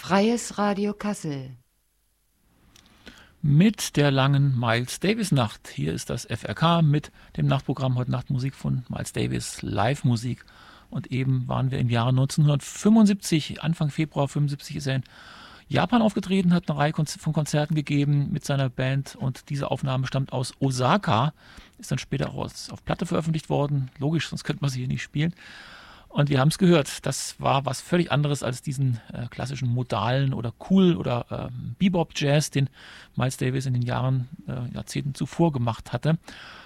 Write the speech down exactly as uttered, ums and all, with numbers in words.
Freies Radio Kassel. Mit der langen Miles Davis Nacht. Hier ist das F R K mit dem Nachtprogramm Heute Nacht Musik von Miles Davis, Live-Musik. Und eben waren wir im Jahre neunzehnhundertfünfundsiebzig, Anfang Februar fünfundsiebzig ist er in Japan aufgetreten, hat eine Reihe von Konzerten gegeben mit seiner Band und diese Aufnahme stammt aus Osaka, ist dann später auch auf Platte veröffentlicht worden. Logisch, sonst könnte man sie hier nicht spielen. Und wir haben es gehört, das war was völlig anderes als diesen äh, klassischen modalen oder cool oder äh, Bebop-Jazz, den Miles Davis in den Jahren, äh, Jahrzehnten zuvor gemacht hatte.